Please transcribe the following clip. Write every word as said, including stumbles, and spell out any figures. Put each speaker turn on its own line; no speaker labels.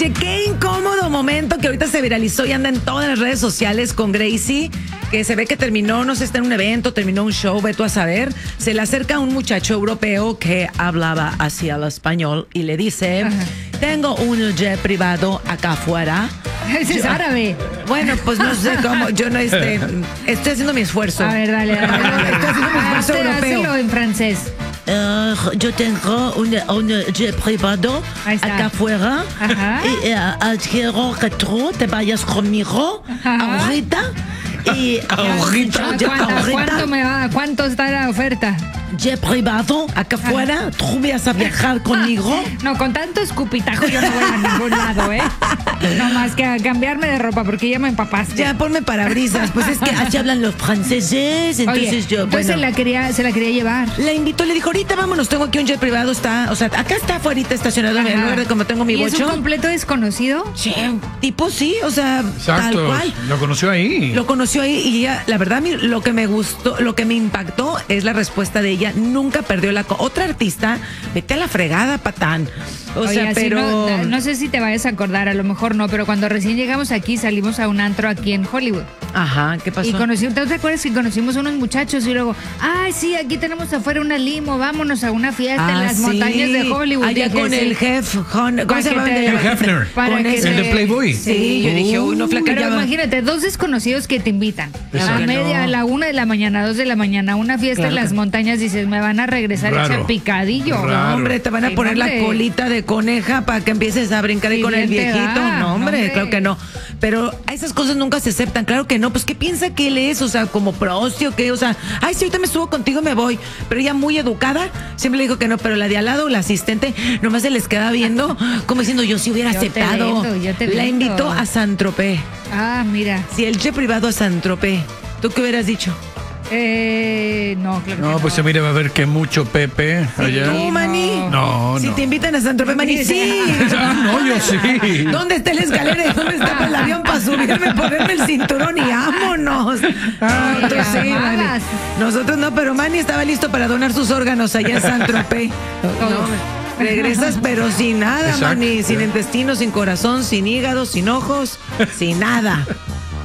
Qué incómodo momento que ahorita se viralizó y anda en todas las redes sociales con Gracie, que se ve que terminó, no sé, está en un evento, terminó un show, ve tú a saber. Se le acerca a un muchacho europeo que hablaba así al español y le dice, ajá, tengo un jet privado acá afuera.
Ese es árabe.
Bueno, pues no sé cómo, yo no este, estoy haciendo mi esfuerzo.
A ver, dale, dale. dale.
Estoy haciendo mi esfuerzo
Hazlo,
europeo.
hazlo en francés.
Uh, yo tengo un, un jet privado acá afuera.
Ajá.
Y uh, quiero que tú te vayas conmigo, ajá, ahorita. Y
ahorita. ¿Cuánto, ¿Cuánto, me va, ¿Cuánto está la oferta?
Jet privado acá afuera, tú vas a viajar conmigo.
No, con tanto escupitajo yo no voy a ningún lado, ¿eh? No más que a cambiarme de ropa porque ya me empapaste.
Ya ponme parabrisas, pues es que así hablan los franceses, entonces
Oye,
yo,
entonces
bueno,
se la quería, se la quería llevar.
La invitó, le dijo, ahorita vámonos, tengo aquí un jet privado, está, o sea, acá está afuera estacionado, ajá, en el lugar de como tengo mi
¿Y
bocho.
es un completo desconocido?
Sí, tipo sí, o sea,
exacto,
tal cual.
Lo conoció ahí.
Lo conoció ahí y ella, la verdad, lo que me gustó, lo que me impactó es la respuesta de ella. Nunca perdió la... Co Otra artista, vete a la fregada, patán. O
Oye,
sea, pero...
No, no sé si te vayas a acordar, a lo mejor no, pero cuando recién llegamos aquí, salimos a un antro aquí en Hollywood.
Ajá, ¿qué pasó?
Y conocimos, ¿te acuerdas que conocimos unos muchachos y luego, ay, sí, aquí tenemos afuera una limo, vámonos a una fiesta
ah,
en las
sí,
montañas de Hollywood?
Allá
dije,
con
sí,
el jefe, ¿cómo se llama?
El Hefner,
el
de Playboy.
Sí, sí, yo dije, uy, no, flaca.
Pero
ya
imagínate, dos desconocidos que te invitan a media, no. a la una de la mañana, dos de la mañana, una fiesta claro en las montañas, dices, me van a regresar a echar picadillo.
Raro. No, hombre, te van a sí, poner hombre. la colita de coneja para que empieces a brincar ahí con el viejito. Da. No, hombre, hombre, claro que no. Pero esas cosas nunca se aceptan, claro que no. Pues, ¿qué piensa que él es? O sea, como prostio, ¿qué? O sea, ay, sí, ahorita me subo contigo, me voy. Pero ella muy educada, siempre le dijo que no, pero la de al lado, la asistente, nomás se les queda viendo, como diciendo, yo sí hubiera
yo
aceptado.
Te vendo, yo te
la
vendo.
invitó a Saint-Tropez.
Ah, mira.
Si el jet privado a Saint-Tropez, ¿tú qué hubieras dicho?
Eh, no, claro
No,
que
pues
no.
se mire, va a ver que mucho Pepe allá.
¿Tú, Mani?
No, no.
Si te invitan a Saint-Tropez, Mani, sí.
Ah, no, yo sí.
¿Dónde está la escalera y dónde está el avión para subirme, ponerme el cinturón y vámonos? Ah, tú sí, Mani. Nosotros no, pero Mani estaba listo para donar sus órganos allá en Saint-Tropez. No. Regresas, pero sin nada, Mani. Sin intestino, sin corazón, sin hígado, sin ojos, sin nada.